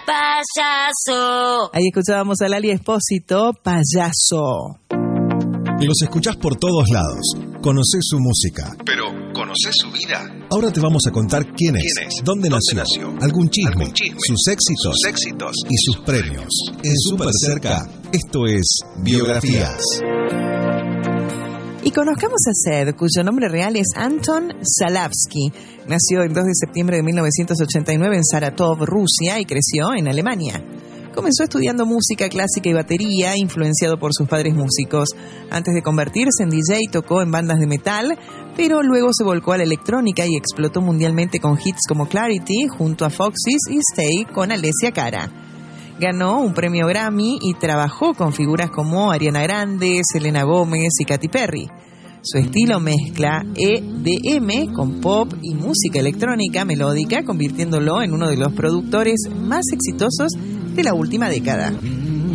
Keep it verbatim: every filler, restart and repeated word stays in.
payaso. Ahí escuchábamos a Lali Espósito, Payaso. Los escuchás por todos lados, conocés su música, pero ¿conocés su vida? Ahora te vamos a contar quién es, ¿Quién es? dónde, ¿Dónde nació, nació? algún chisme, Algún chisme, sus éxitos, sus éxitos y sus premios. En Súper Cerca, esto es Biografías. Y conozcamos a Sed, cuyo nombre real es Anton Salavsky. Nació el dos de septiembre de mil novecientos ochenta y nueve en Saratov, Rusia, y creció en Alemania. Comenzó estudiando música clásica y batería, influenciado por sus padres músicos. Antes de convertirse en D J, tocó en bandas de metal, pero luego se volcó a la electrónica y explotó mundialmente con hits como Clarity, junto a Foxys, y Stay, con Alessia Cara. Ganó un premio Grammy y trabajó con figuras como Ariana Grande, Selena Gómez y Katy Perry. Su estilo mezcla E D M con pop y música electrónica melódica, convirtiéndolo en uno de los productores más exitosos de la última década.